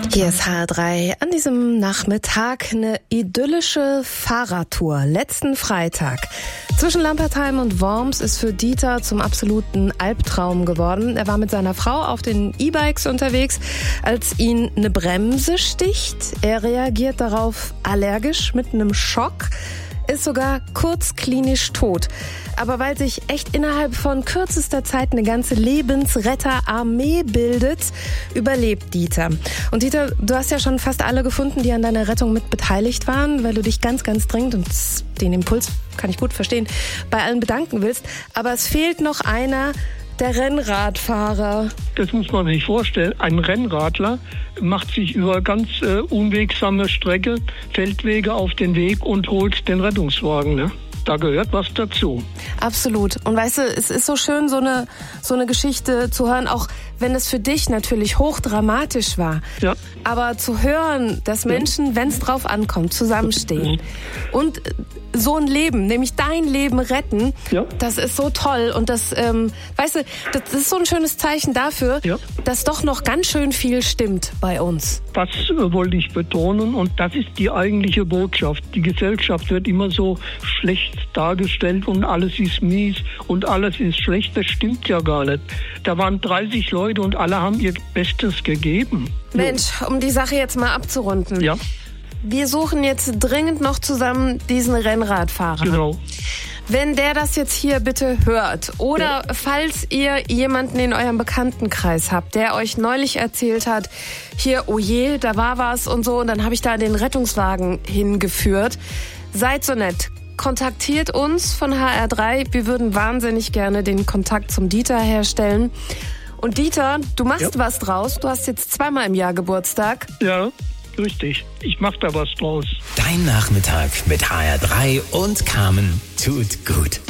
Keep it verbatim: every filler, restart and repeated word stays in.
Hier ist H R drei an diesem Nachmittag eine idyllische Fahrradtour. Letzten Freitag zwischen Lampertheim und Worms ist für Dieter zum absoluten Albtraum geworden. Er war mit seiner Frau auf den E-Bikes unterwegs, als ihn eine Bremse sticht. Er reagiert darauf allergisch mit einem Schock, ist sogar kurz klinisch tot. Aber weil sich echt innerhalb von kürzester Zeit eine ganze Lebensretterarmee bildet, überlebt Dieter. Und Dieter, du hast ja schon fast alle gefunden, die an deiner Rettung mit beteiligt waren, weil du dich ganz, ganz dringend, und den Impuls kann ich gut verstehen, bei allen bedanken willst. Aber es fehlt noch einer, der Rennradfahrer. Das muss man sich vorstellen. Ein Rennradler macht sich über ganz äh, unwegsame Strecke, Feldwege auf den Weg und holt den Rettungswagen, ne? Da gehört was dazu. Absolut. Und weißt du, es ist so schön, so eine, so eine Geschichte zu hören, auch wenn es für dich natürlich hochdramatisch war. Ja. Aber zu hören, dass Menschen, wenn es drauf ankommt, zusammenstehen Mhm. und so ein Leben, nämlich dein Leben retten, Ja. das ist so toll. Und das, ähm, weißt du, das ist so ein schönes Zeichen dafür, Ja. dass doch noch ganz schön viel stimmt bei uns. Das äh, wollte ich betonen, und das ist die eigentliche Botschaft. Die Gesellschaft wird immer so schlecht dargestellt und alles ist mies und alles ist schlecht. Das stimmt ja gar nicht. Da waren dreißig Leute und alle haben ihr Bestes gegeben. Mensch, um die Sache jetzt mal abzurunden. Ja, Wir suchen jetzt dringend noch zusammen diesen Rennradfahrer. genau. Wenn der das jetzt hier bitte hört oder Ja. falls ihr jemanden in eurem Bekanntenkreis habt, der euch neulich erzählt hat, hier, oh je, da war was und so, und dann habe ich da den Rettungswagen hingeführt, seid so nett. Kontaktiert uns von H R drei. Wir würden wahnsinnig gerne den Kontakt zum Dieter herstellen. Und Dieter, du machst Ja. was draus. Du hast jetzt zweimal im Jahr Geburtstag. Ja, richtig. Ich mach da was draus. Dein Nachmittag mit H R drei und Carmen tut gut.